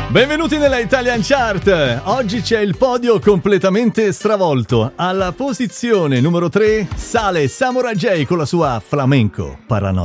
Benvenuti nella Italian Chart. Oggi c'è il podio completamente stravolto. Alla posizione numero 3 sale Samurai J con la sua Flamenco Paranoia.